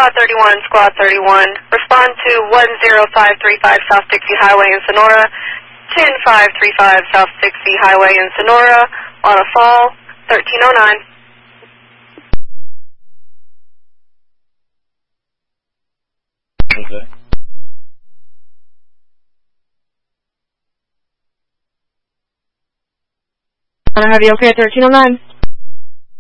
Squad 31, Squad 31. Respond to 10535 South Dixie Highway in Sonora, 10535 South Dixie Highway in Sonora, on a fall, 1309. Okay. Have you okay at 1309?